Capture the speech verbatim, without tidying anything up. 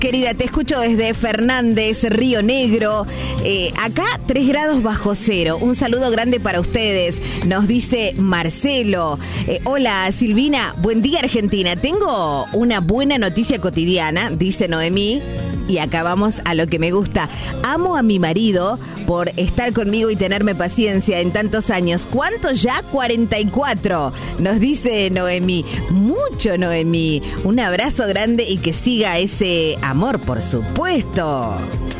Querida, te escucho desde Fernández, Río Negro. Eh, acá, tres grados bajo cero. Un saludo grande para ustedes, nos dice Marcelo. Eh, hola, Silvina. Buen día, Argentina. Tengo una buena noticia cotidiana, dice Noemí. Y acá vamos a lo que me gusta. Amo a mi marido por estar conmigo y tenerme paciencia en tantos años. ¿Cuánto ya? cuarenta y cuatro. Nos dice Noemí. Mucho, Noemí. Un abrazo grande y que siga ese amor, por supuesto.